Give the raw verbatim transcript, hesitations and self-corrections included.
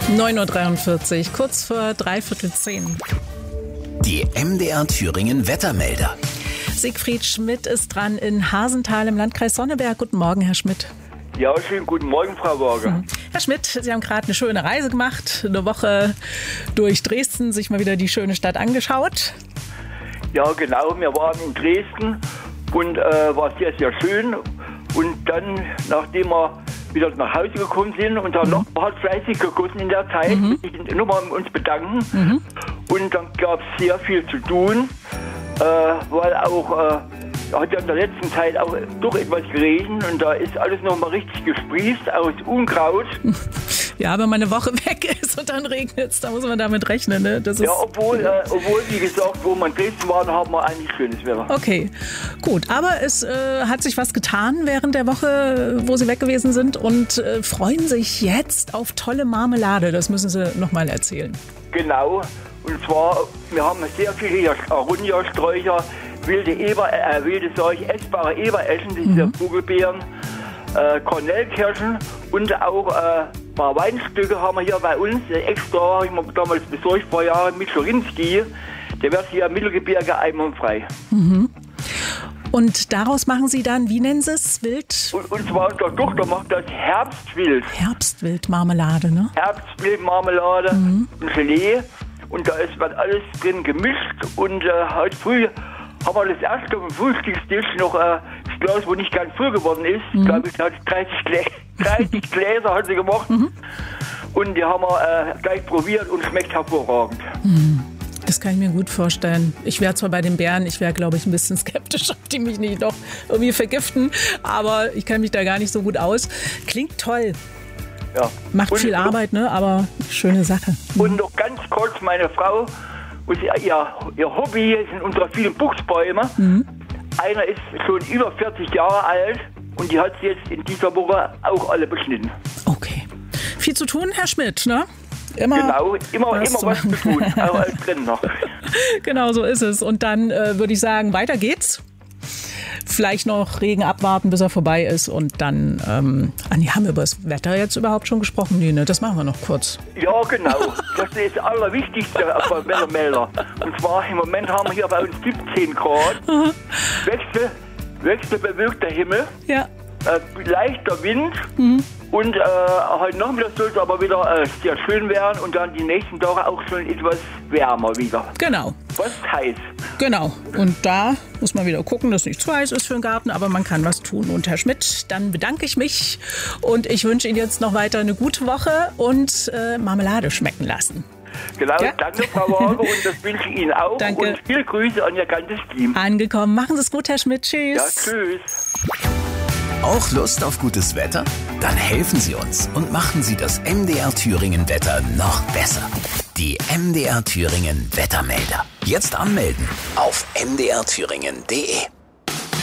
neun Uhr dreiundvierzig, kurz vor dreiviertel zehn. Die M D R Thüringen Wettermelder. Siegfried Schmidt ist dran in Hasenthal im Landkreis Sonneberg. Guten Morgen, Herr Schmidt. Ja, schönen guten Morgen, Frau Waage. Hm. Herr Schmidt, Sie haben gerade eine schöne Reise gemacht, eine Woche durch Dresden, sich mal wieder die schöne Stadt angeschaut. Ja, genau, wir waren in Dresden und äh, war sehr, sehr schön. Und dann, nachdem wir wieder nach Hause gekommen sind und der mhm. Nachbar hat fleißig gegossen in der Zeit, mhm. ich nochmal uns bedanken. Mhm. Und dann gab es sehr viel zu tun, äh, weil auch, äh, hat ja in der letzten Zeit auch doch etwas geregnet und da ist alles nochmal richtig gesprießt aus Unkraut. Ja, wenn man eine Woche weg ist und dann regnet es, da muss man damit rechnen. Ne? Das ist ja, obwohl, äh, obwohl, wie gesagt, wo man in Dresden war, haben wir eigentlich schönes Wetter. Okay, gut. Aber es äh, hat sich was getan während der Woche, wo Sie weg gewesen sind und äh, freuen sich jetzt auf tolle Marmelade. Das müssen Sie nochmal erzählen. Genau. Und zwar, wir haben sehr viele hier Aronia-Sträucher, wilde Eber, äh, wilde solche essbare Ebereschen, das sind mhm. Vogelbeeren, äh, Kornellkirschen und auch äh, ein paar Weinstücke haben wir hier bei uns. Extra habe ich mir damals besorgt, vor Jahren mit Schorinski. Der wird hier im Mittelgebirge einwandfrei. Mhm. Und daraus machen Sie dann, wie nennen Sie es, Wild? Und, und zwar unsere Tochter macht das Herbstwild. Herbstwildmarmelade, ne? Herbstwildmarmelade mhm. und Gelee. Und da ist, wird alles drin gemischt. Und äh, heute früh haben wir das erste auf dem Frühstückstisch noch äh, das Glas, wo nicht ganz voll geworden ist. Mhm. Ich glaube, ich hatte dreißig, Glä- dreißig Gläser hat sie gemacht. Mhm. Und die haben wir äh, gleich probiert und schmeckt hervorragend. Mhm. Das kann ich mir gut vorstellen. Ich wäre zwar bei den Beeren, ich wäre, glaube ich, ein bisschen skeptisch, ob die mich nicht doch irgendwie vergiften. Aber ich kenne mich da gar nicht so gut aus. Klingt toll. Ja. Macht und viel noch, Arbeit, ne? Aber schöne Sache. Mhm. Und noch ganz kurz, meine Frau, ihr, ihr Hobby sind unsere vielen Buchsbäume. Mhm. Einer ist schon über vierzig Jahre alt und die hat sie jetzt in dieser Woche auch alle beschnitten. Okay. Viel zu tun, Herr Schmidt, ne? Immer genau, immer was, immer was zu tun, auch als Rentner. Genau, so ist es. Und dann äh, würde ich sagen, weiter geht's. Vielleicht noch Regen abwarten, bis er vorbei ist und dann, ähm, Anja, haben wir über das Wetter jetzt überhaupt schon gesprochen? Nee, ne? Das machen wir noch kurz. Ja, genau. Das ist das Allerwichtigste beim Wettermelder. Und zwar im Moment haben wir hier bei uns siebzehn Grad. Wechsel, wechselbewölkter Himmel. Ja. Äh, leichter Wind. Mhm. Und äh, heute Nachmittag soll es aber wieder äh, sehr schön werden und dann die nächsten Tage auch schon etwas wärmer wieder. Genau. Was heiß. Genau. Und da muss man wieder gucken, dass es nicht zu heiß ist für den Garten, aber man kann was tun. Und Herr Schmidt, dann bedanke ich mich und ich wünsche Ihnen jetzt noch weiter eine gute Woche und äh, Marmelade schmecken lassen. Genau, ja? Danke, Frau Waage, und das wünsche ich Ihnen auch. Danke. Und viele Grüße an Ihr ganzes Team. Angekommen. Machen Sie es gut, Herr Schmidt. Tschüss. Ja, tschüss. Auch Lust auf gutes Wetter? Dann helfen Sie uns und machen Sie das M D R Thüringen Wetter noch besser. Die M D R Thüringen Wettermelder. Jetzt anmelden auf m d r thüringen punkt d e.